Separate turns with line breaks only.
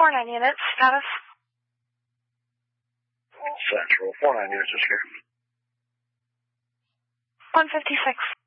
49 units, status.
Central, 49 units is here.
156.